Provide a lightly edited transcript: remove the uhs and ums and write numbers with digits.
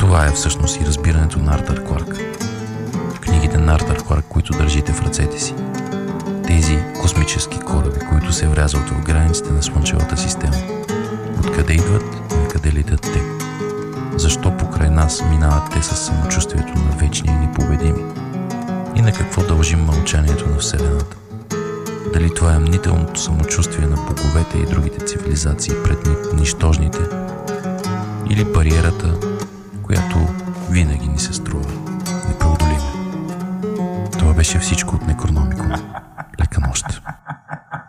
Това е всъщност и разбирането на Артър Кларк. Книгите на Артър Кларк, които държите в ръцете си. Тези космически кораби, които се врязват в границите на Слънчевата система. Откъде идват и на къде летят те? Защо покрай нас минават те със самочувствието на вечни и непобедими? И на какво дължим мълчанието на Вселената? Дали това е мнителното самочувствие на боговете и другите цивилизации пред нищожните? Или бариерата, която винаги ни се струва непреодолима? Това беше всичко от Некрономика.